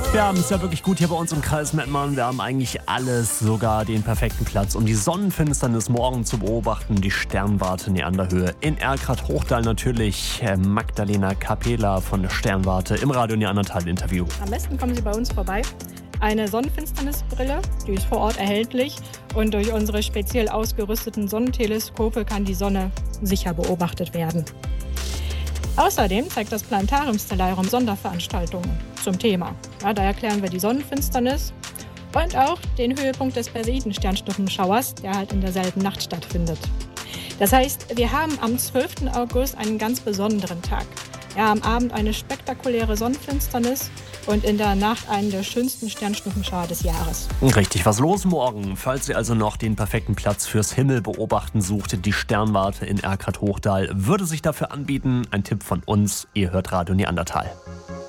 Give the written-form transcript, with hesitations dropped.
Wir haben es ja wirklich gut hier bei uns im Kreis Mettmann. Wir haben eigentlich alles, sogar den perfekten Platz, um die Sonnenfinsternis morgen zu beobachten. Die Sternwarte Neanderhöhe in Erkrath-Hochdal natürlich. Magdalena Capela von der Sternwarte im Radio Neandertal-Interview. Am besten kommen Sie bei uns vorbei. Eine Sonnenfinsternisbrille, die ist vor Ort erhältlich. Und durch unsere speziell ausgerüsteten Sonnenteleskope kann die Sonne sicher beobachtet werden. Außerdem zeigt das Planetarium-Stellarium Sonderveranstaltungen zum Thema. Ja, da erklären wir die Sonnenfinsternis und auch den Höhepunkt des Perseiden-Sternschnuppenschauers, der halt in derselben Nacht stattfindet. Das heißt, wir haben am 12. August einen ganz besonderen Tag. Ja, am Abend eine spektakuläre Sonnenfinsternis und in der Nacht einen der schönsten Sternschnuppenschauer des Jahres. Richtig, was los morgen? Falls ihr also noch den perfekten Platz fürs Himmelbeobachten sucht, die Sternwarte in Erkrath-Hochdal würde sich dafür anbieten. Ein Tipp von uns, ihr hört Radio Neandertal.